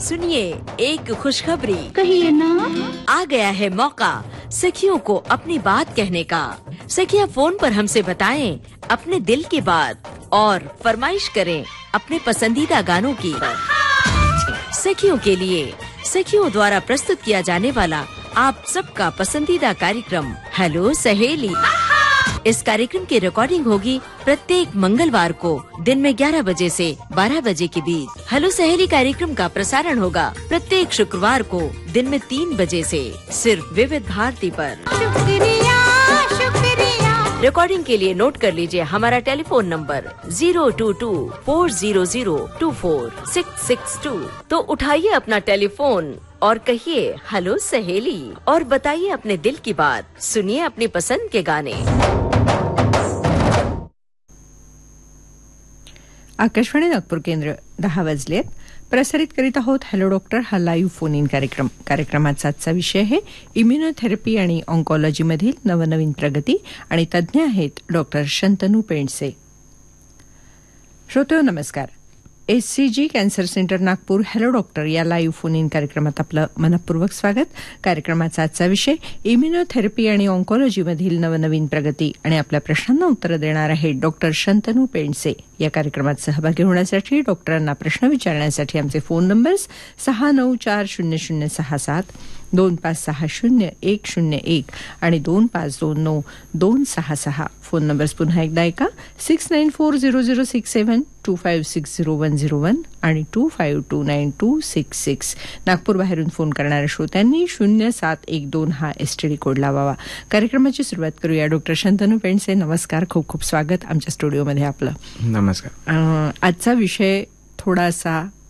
सुनिए एक खुशखबरी, कहिए ना। आ गया है मौका सखियों को अपनी बात कहने का। सखियां फोन पर हमसे बताएं अपने दिल की बात और फरमाइश करें अपने पसंदीदा गानों की। सखियों के लिए सखियों द्वारा प्रस्तुत किया जाने वाला आप सबका पसंदीदा कार्यक्रम हेलो सहेली। इस कार्यक्रम की रिकॉर्डिंग होगी प्रत्येक मंगलवार को दिन में 11 बजे से 12 बजे के बीच। हेलो सहेली कार्यक्रम का प्रसारण होगा प्रत्येक शुक्रवार को दिन में 3 बजे से सिर्फ विविध भारती पर। शुक्रिया शुक्रिया। रिकॉर्डिंग के लिए नोट कर लीजिए हमारा टेलीफोन नंबर 022-400-24662। तो उठाइए अपना टेलीफोन और कहिए हेलो सहेली और बताइए अपने दिल की बात। सुनिए अपनी पसंद के गाने। आकाशवाणी नागपूर केंद्र 10 वाजलेत. प्रसारित करीत आहोत हॅलो डॉक्टर हा लाईव्ह फोन इन कार्यक्रम. कार्यक्रमाचा आजचा विषय आहे इम्युनोथेरपी आणि ऑन्कॉलॉजीमधील नवनवीन प्रगती आणि तज्ज्ञ आहेत डॉक्टर शंतनू पेंडसे. श्रोतेहो नमस्कार. HCG cancer centre Nagpur hello doctor या लाईव्ह फोन इन कार्यक्रमात आपलं मनपूर्वक स्वागत. कार्यक्रमाचा आजचा विषय इम्युनोथेरपी आणि ऑन्कॉलॉजीमधील नवनवीन प्रगती आणि आपल्या प्रश्नांना उत्तरं देणार आहेत डॉक्टर शंतनू पेंडसे. या कार्यक्रमात सहभागी होण्यासाठी डॉक्टरांना प्रश्न विचारण्यासाठी आमचे फोन नंबर्स 6940067 2560-101 आणि 2529-266. फोन नंबर्स पुन्हा एकदा ऐका 69400672560101 आणि 2529-266. नागपूर बाहेरून फोन करणाऱ्या श्रोत्यांनी 0712 हा एसटीडी कोड लावावा. कार्यक्रमाची सुरुवात करूया. डॉक्टर शंतनू पेंडसे नमस्कार, खूप खूप स्वागत आमच्या स्टुडिओमध्ये आपलं. नमस्कार. आजचा विषय थोडासा